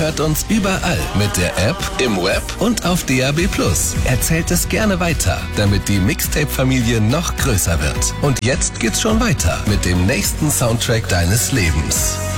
hört uns überall mit der App, im Web und auf DAB+. Erzählt es gerne weiter, damit die Mixtape-Familie noch größer wird. Und jetzt geht's schon weiter mit dem nächsten Soundtrack deines Lebens.